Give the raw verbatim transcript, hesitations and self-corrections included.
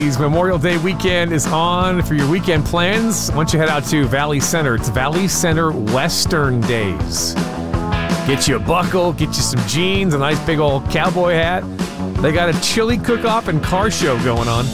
Memorial Day weekend is on. For your weekend plans, why don't you head out to Valley Center. It's Valley Center Western Days. Get you a buckle, get you some jeans, a nice big old cowboy hat. They got a chili cook-off and car show going on.